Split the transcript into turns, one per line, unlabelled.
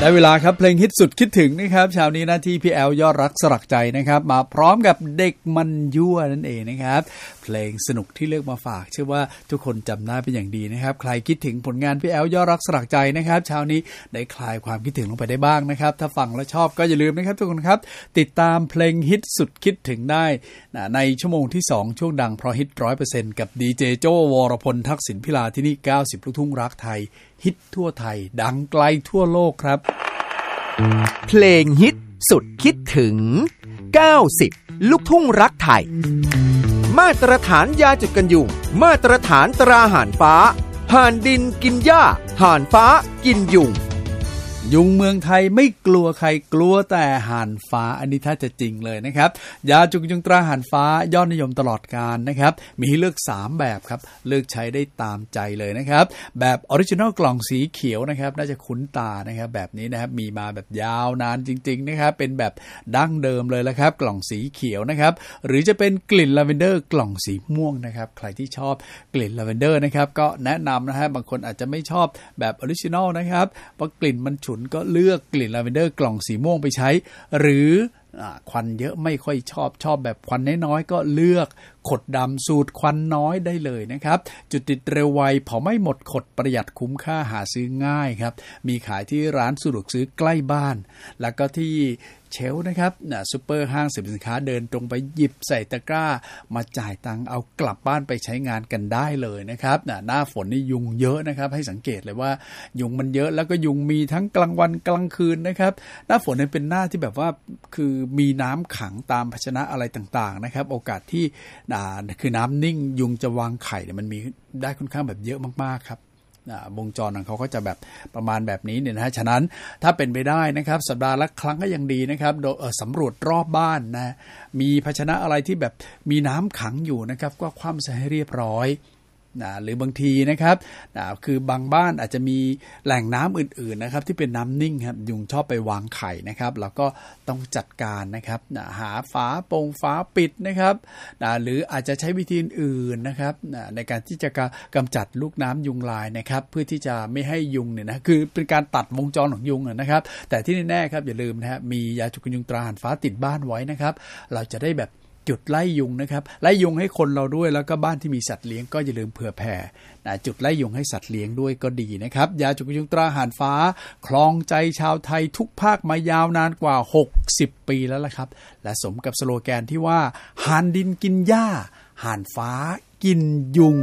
ได้เวลาครับเพลงฮิตสุดคิดถึงนะครับเช้านี้หน้าที่พี่แอลยอดรักสลักใจนะครับมาพร้อมกับเด็กมันยั่วนั่นเองนะครับเพลงสนุกที่เลือกมาฝากเชื่อว่าทุกคนจำได้เป็นอย่างดีนะครับใครคิดถึงผลงานพี่แอลยอดรักสลักใจนะครับเช้านี้ได้คลายความคิดถึงลงไปได้บ้างนะครับถ้าฟังแล้วชอบก็อย่าลืมนะครับทุกคนครับติดตามเพลงฮิตสุดคิดถึงได้ในชั่วโมงที่2ช่วงดังเพราะฮิต 100% กับดีเจโจวรพลทักษิณพิลาที่นี่90ลูกทุ่งรักไทยฮิตทั่วไทยดังไกลทั่วโลกครับ
เพลงฮิตสุดคิดถึง90ลูกทุ่งรักไทยมาตรฐานยาจุดกันยุงมาตรฐานตราห่านฟ้าห่านดินกินหญ้าห่านฟ้ากินยุง
ยุงเมืองไทยไม่กลัวใครกลัวแต่ห่านฟ้าอันนี้ถ้าจะจริงเลยนะครับยาจุกยุงตราห่านฟ้ายอดนิยมตลอดกาลนะครับมีให้เลือก3แบบครับเลือกใช้ได้ตามใจเลยนะครับแบบออริจินัลกล่องสีเขียวนะครับน่าจะคุ้นตานะครับแบบนี้นะครับมีมาแบบยาวนานจริงๆนะครับเป็นแบบดั้งเดิมเลยละครับกล่องสีเขียวนะครับหรือจะเป็นกลิ่นลาเวนเดอร์กล่องสีม่วงนะครับใครที่ชอบกลิ่นลาเวนเดอร์นะครับก็แนะนำนะฮะบางคนอาจจะไม่ชอบแบบออริจินัลนะครับเพราะกลิ่นมันฉุนก็เลือกกลิ่นลาเวนเดอร์กล่องสีม่วงไปใช้หรือควันเยอะไม่ค่อยชอบแบบควันน้อยๆก็เลือกขดดำสูตรควันน้อยได้เลยนะครับจุดติดเร็วไวเผาไม่หมดขดประหยัดคุ้มค่าหาซื้อง่ายครับมีขายที่ร้านสะดวกซื้อใกล้บ้านแล้วก็ที่เชลนะครับซุปเปอร์ห้างสินค้าเดินตรงไปหยิบใส่ตะกร้ามาจ่ายตังค์เอากลับบ้านไปใช้งานกันได้เลยนะครับหน้าฝนนี่ยุงเยอะนะครับให้สังเกตเลยว่ายุงมันเยอะแล้วก็ยุงมีทั้งกลางวันกลางคืนนะครับหน้าฝนเนี่ยเป็นหน้าที่แบบว่าคือมีน้ำขังตามภาชนะอะไรต่างๆนะครับโอกาสที่คือน้ำนิ่งยุงจะวางไข่เนี่ยมันมีได้ค่อนข้างแบบเยอะมากๆครับวงจรของเขาก็จะแบบประมาณแบบนี้เนี่ยนะฮะฉะนั้นถ้าเป็นไปได้นะครับสัปดาห์ละครั้งก็ยังดีนะครับสำรวจรอบบ้านนะมีภาชนะอะไรที่แบบมีน้ำขังอยู่นะครับก็คว่ำใส่ให้เรียบร้อยหรือบางทีนะครับคือบางบ้านอาจจะมีแหล่งน้ำอื่นๆนะครับที่เป็นน้ำนิ่งครับยุงชอบไปวางไข่นะครับเราก็ต้องจัดการนะครับหาฝาปิดนะครับหรืออาจจะใช้วิธีอื่นนะครับในการที่จะกำจัดลูกน้ำยุงลายนะครับเพื่อที่จะไม่ให้ยุงเนี่ยนะคือเป็นการตัดวงจรของยุงนะครับแต่ที่แน่ๆครับอย่าลืมนะฮะมียาจุกยุงตราห่านฟ้าติดบ้านไว้นะครับเราจะได้แบบจุดไล่ยุงนะครับไล่ยุงให้คนเราด้วยแล้วก็บ้านที่มีสัตว์เลี้ยงก็อย่าลืมเผื่อแผ่จุดไล่ยุงให้สัตว์เลี้ยงด้วยก็ดีนะครับยาจุกยุงตราห่านฟ้าครองใจชาวไทยทุกภาคมายาวนานกว่า60ปีแล้วล่ะครับและสมกับสโลแกนที่ว่าห่านดินกินหญ้าห่านฟ้ากินยุง